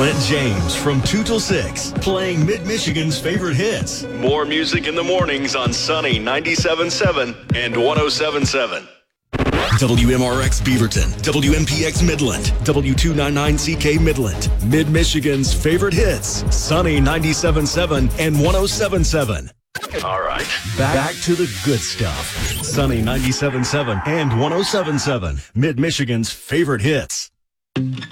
Clint James from 2 till 6, playing Mid-Michigan's favorite hits. More music in the mornings on Sunny 97.7 and 107.7. WMRX Beaverton, WMPX Midland, W299CK Midland, Mid-Michigan's favorite hits, Sunny 97.7 and 107.7. All right, back to the good stuff. Sunny 97.7 and 107.7, Mid-Michigan's favorite hits.